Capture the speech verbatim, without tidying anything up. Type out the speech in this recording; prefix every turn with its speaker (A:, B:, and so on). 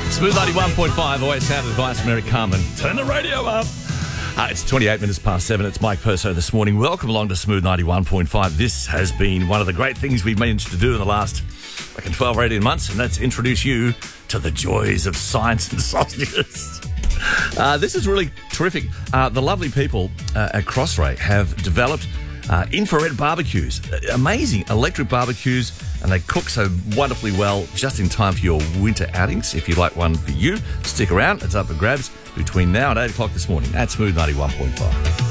A: Smooth ninety-one point five, always sound advice from Eric Carmen. Turn the radio up. Uh, it's twenty-eight minutes past seven. It's Mike Perso this morning. Welcome along to Smooth ninety-one point five. This has been one of the great things we've managed to do in the last like twelve or eighteen months, and that's introduce you to the joys of science and sausages. Uh, this is really terrific. Uh, the lovely people uh, at Crossray have developed uh, infrared barbecues. Uh, amazing electric barbecues, and they cook so wonderfully well just in time for your winter outings. If you'd like one for you, stick around. It's up for grabs between now and eight o'clock this morning at Smooth ninety-one point five.